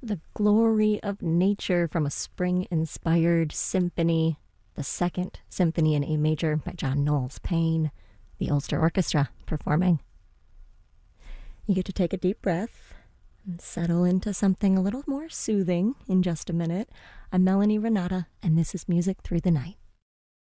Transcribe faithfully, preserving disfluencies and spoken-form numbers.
The Glory of Nature from a spring-inspired symphony, the Second Symphony in A Major by John Knowles Paine, the Ulster Orchestra performing. You get to take a deep breath and settle into something a little more soothing in just a minute. I'm Melanie Renata, and this is Music Through the Night.